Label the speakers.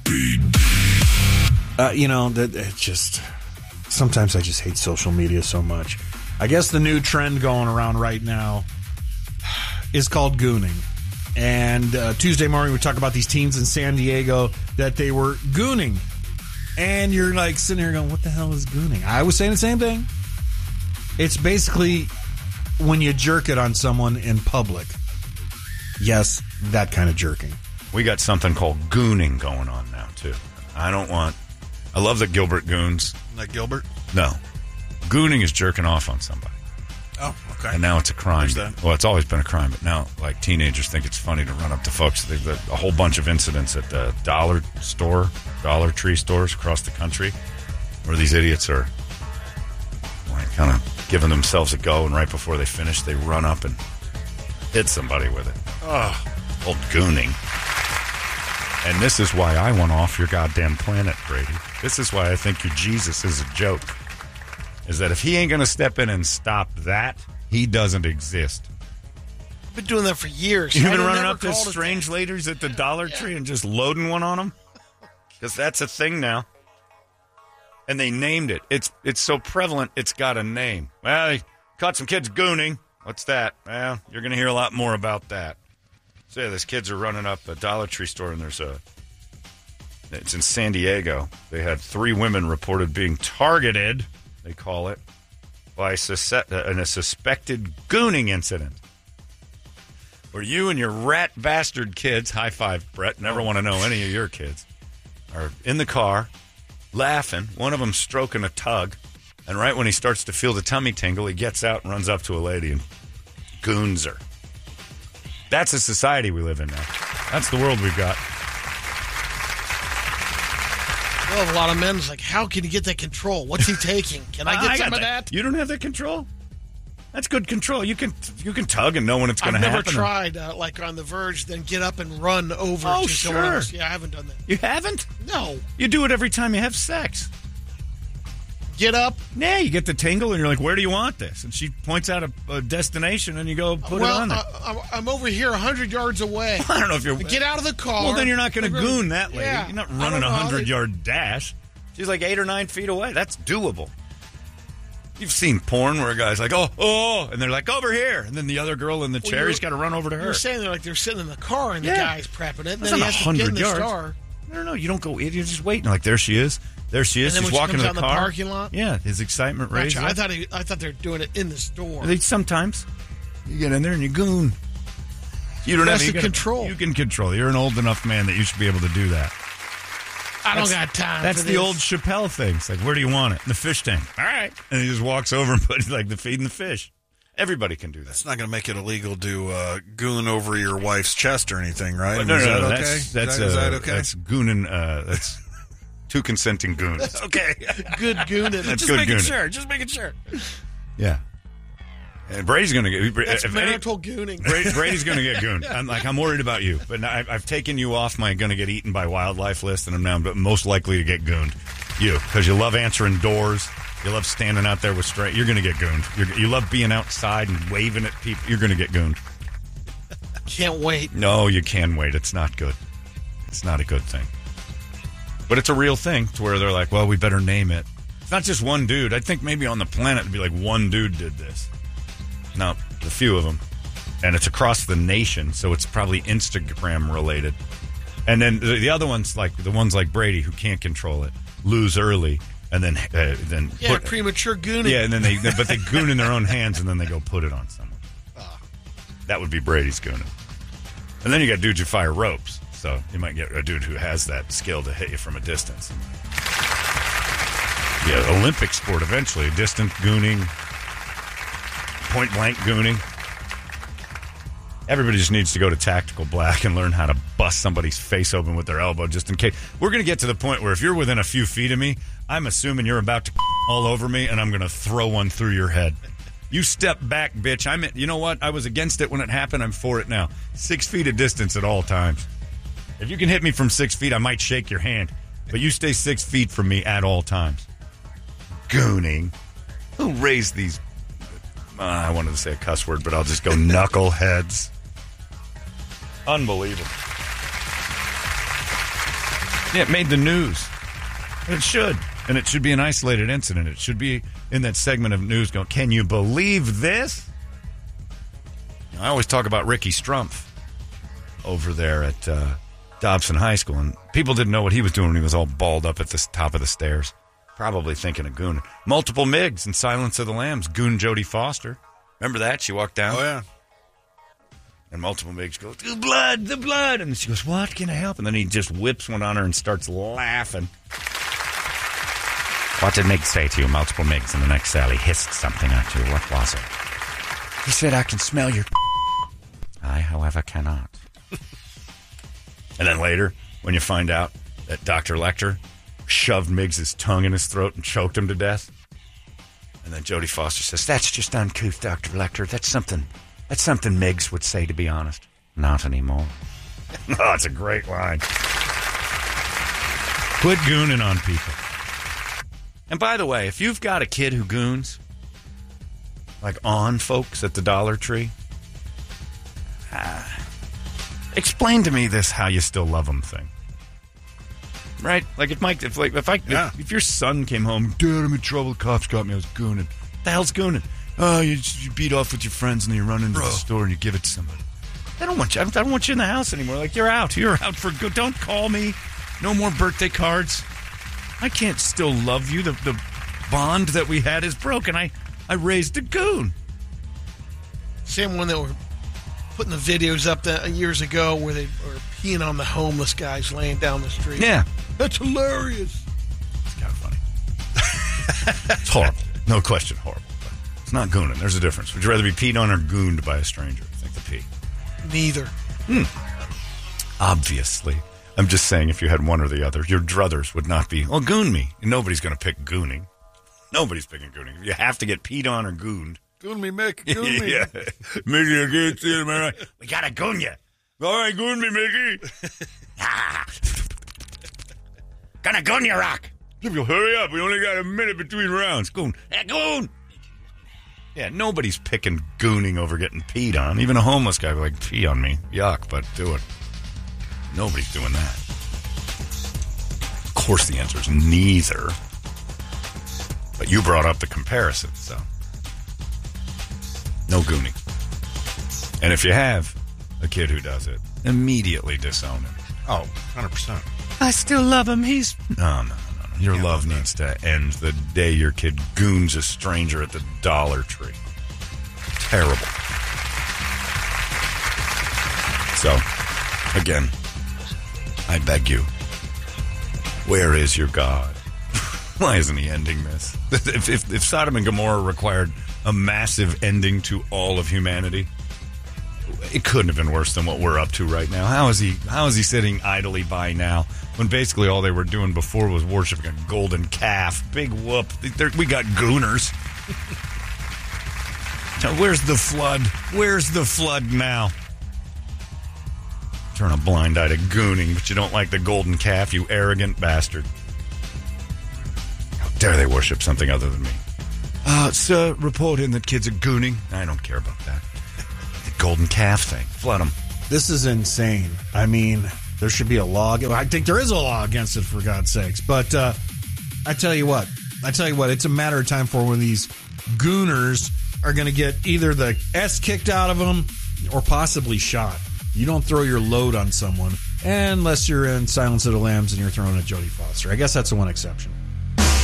Speaker 1: It just sometimes I just hate social media so much. I guess the new trend going around right now is called gooning. And Tuesday morning we talk about these teens in San Diego that they were gooning. And you're like sitting here going, what the hell is gooning? I was saying the same thing. It's basically when you jerk it on someone in public. Yes, that kind of jerking.
Speaker 2: We got something called gooning going on now, too. I love the Gilbert goons.
Speaker 1: Like Gilbert?
Speaker 2: No. Gooning is jerking off on somebody.
Speaker 1: Oh, okay.
Speaker 2: And now it's a crime.
Speaker 1: Where's that?
Speaker 2: Well, it's always been a crime, but now, like, teenagers think it's funny to run up to folks. They've got a whole bunch of incidents at the Dollar Tree stores across the country where these idiots are like kind of giving themselves a go, and right before they finish, they run up and hit somebody with it. Oh, old gooning. And this is why I want off your goddamn planet, Brady. This is why I think your Jesus is a joke. Is that if he ain't going to step in and stop that, he doesn't exist.
Speaker 3: I've been doing that for years.
Speaker 2: You've been running up to strange ladies at the Dollar Tree and just loading one on them? Because that's a thing now. And they named it. It's so prevalent, it's got a name. Well, they caught some kids gooning. What's that? Well, you're going to hear a lot more about that. So, yeah, these kids are running up a Dollar Tree store, and it's in San Diego. They had 3 women reported being targeted, they call it, by a suspected gooning incident. Where you and your rat bastard kids, high five, Brett, never want to know any of your kids, are in the car, laughing, one of them stroking a tug, and right when he starts to feel the tummy tingle, he gets out and runs up to a lady and goons her. That's the society we live in now. That's the world we've got.
Speaker 3: Well, a lot of men is like, how can he get that control? What's he taking? Can I get some of that?
Speaker 2: You don't have that control? That's good control. You can tug and know when it's going to happen.
Speaker 3: I've never tried, like on the verge, then get up and run over to someone else. Yeah, I haven't done that.
Speaker 2: You haven't?
Speaker 3: No.
Speaker 2: You do it every time you have sex.
Speaker 3: Get up.
Speaker 2: Yeah, you get the tingle, and you're like, where do you want this? And she points out a destination, and you go put it on there.
Speaker 3: I'm over here 100 yards away.
Speaker 2: I don't know if you're...
Speaker 3: Get out of the car.
Speaker 2: Well, then you're not going to goon that lady.
Speaker 3: Yeah,
Speaker 2: you're not running a 100-yard dash. She's like 8 or 9 feet away. That's doable. You've seen porn where a guy's like, oh, and they're like, over here. And then the other girl in the chair, he's got to run over to her.
Speaker 3: You're saying they're sitting in the car, and the guy's prepping it, and
Speaker 2: that's
Speaker 3: then he has to get in the
Speaker 2: yards.
Speaker 3: star.
Speaker 2: No, you don't go. You're just waiting. Like, there she is. There she is.
Speaker 3: And then
Speaker 2: she's walking to the
Speaker 3: out
Speaker 2: car.
Speaker 3: In the parking lot.
Speaker 2: Yeah, his excitement raises.
Speaker 3: I thought they were doing it in the store.
Speaker 2: Sometimes you get in there and you goon. You don't have
Speaker 3: control.
Speaker 2: You can control. You're an old enough man that you should be able to do that.
Speaker 3: I don't got time.
Speaker 2: That's the old Chappelle thing. It's like, where do you want it? In the fish tank. All right. And he just walks over and puts like the feeding the fish. Everybody can do that.
Speaker 1: It's not going to make it illegal to goon over your wife's chest or anything, right?
Speaker 2: Well, no,
Speaker 1: is that
Speaker 2: okay?
Speaker 1: Is that okay?
Speaker 2: That's gooning. That's two consenting goons.
Speaker 1: Okay.
Speaker 3: Good gooning.
Speaker 2: That's
Speaker 1: just
Speaker 2: good
Speaker 1: making
Speaker 2: gooning.
Speaker 1: sure. Just making sure.
Speaker 2: Yeah. And Brady's going to get...
Speaker 3: That's marital gooning.
Speaker 2: Brady's going to get gooned. I'm worried about you. But I've taken you off my going to get eaten by wildlife list, and I'm now most likely to get gooned. You, because you love answering doors. You love standing out there with straight. You're going to get gooned. You love being outside and waving at people. You're going to get gooned.
Speaker 3: Can't wait.
Speaker 2: No, you can wait. It's not good. It's not a good thing. But it's a real thing to where they're like, well, we better name it. It's not just one dude. I think maybe on the planet it'd be like one dude did this. No, a few of them. And it's across the nation, so it's probably Instagram related. And then the other ones, like the ones like Brady, who can't control it, lose early. And then
Speaker 3: premature gooning.
Speaker 2: Yeah, and then they goon in their own hands, and then they go put it on someone. That would be Brady's gooning. And then you got dudes who fire ropes, so you might get a dude who has that skill to hit you from a distance. Yeah, Olympic sport eventually, distant gooning, point blank gooning. Everybody just needs to go to Tactical Black and learn how to bust somebody's face open with their elbow just in case. We're going to get to the point where if you're within a few feet of me, I'm assuming you're about to all over me, and I'm going to throw one through your head. You step back, bitch. You know what? I was against it when it happened. I'm for it now. 6 feet of distance at all times. If you can hit me from 6 feet, I might shake your hand. But you stay 6 feet from me at all times. Gooning. Who raised these... I wanted to say a cuss word, but I'll just go knuckleheads. Unbelievable. Yeah, it made the news. It should. And it should be an isolated incident. It should be in that segment of news going, can you believe this? I always talk about Ricky Strumpf over there at Dobson High School. And people didn't know what he was doing when he was all balled up at the top of the stairs. Probably thinking of gooning. Multiple MIGs in Silence of the Lambs. Goon Jodie Foster. Remember that? She walked down.
Speaker 1: Oh, yeah.
Speaker 2: And multiple MIGs go, the blood, the blood. And she goes, what? Can I help? And then he just whips one on her and starts laughing. What did Mig say to you? Multiple MIGs in the next cell. He hissed something at you. What was it? He said, I can smell your I, however, cannot. And then later, when you find out that Dr. Lecter shoved Miggs' tongue in his throat and choked him to death. And then Jodie Foster says, that's just uncouth, Dr. Lecter. That's something Miggs would say, to be honest. Not anymore. Oh, it's a great line. Quit gooning on people. And by the way, if you've got a kid who goons, like on folks at the Dollar Tree, explain to me this how you still love them thing. Right? Like if your son came home, Dad, I'm in trouble, the cops got me, I was gooning. What the hell's gooning? Oh, you beat off with your friends and then you run into the store and you give it to somebody. I don't want you in the house anymore. Like, you're out for good. Don't call me. No more birthday cards. I can't still love you. The bond that we had is broken. I raised a goon.
Speaker 3: Same one that were putting the videos up years ago where they were peeing on the homeless guys laying down the street.
Speaker 2: Yeah.
Speaker 3: That's hilarious.
Speaker 2: It's kind of funny. It's horrible. No question, horrible. But it's not gooning. There's a difference. Would you rather be peed on or gooned by a stranger? I think the pee.
Speaker 3: Neither.
Speaker 2: Obviously. I'm just saying if you had one or the other, your druthers would not be, well, goon me. Nobody's going to pick gooning. Nobody's picking gooning. You have to get peed on or gooned.
Speaker 1: Goon me, Mick. Goon me.
Speaker 2: Yeah. Mickey, I can't see it, man. We got to goon you. All right, goon me, Mickey. Gonna goon you, Rock. If you hurry up, we only got a minute between rounds. Goon. Hey, goon. Yeah, nobody's picking gooning over getting peed on. Even a homeless guy would like, pee on me. Yuck, but do it. Nobody's doing that. Of course the answer is neither. But you brought up the comparison, so. No gooning. And if you have a kid who does it, immediately disown him.
Speaker 1: Oh, 100%.
Speaker 2: I still love him. He's... No. Your love needs to end the day your kid goons a stranger at the Dollar Tree. Terrible. So, again, I beg you, where is your God? Why isn't he ending this? If Sodom and Gomorrah required a massive ending to all of humanity, it couldn't have been worse than what we're up to right now. How is he sitting idly by now when basically all they were doing before was worshiping a golden calf? Big whoop. We got gooners. Now, where's the flood? Where's the flood now? Turn a blind eye to gooning, but you don't like the golden calf, you arrogant bastard. How dare they worship something other than me? Sir, report in that kids are gooning. I don't care about that. The golden calf thing. Flood them.
Speaker 1: This is insane. I mean, there should be a law. I think there is a law against it, for God's sakes. But I tell you what, it's a matter of time for when these gooners are going to get either the S kicked out of them or possibly shot. You don't throw your load on someone unless you're in Silence of the Lambs and you're throwing at Jodie Foster. I guess that's the one exception.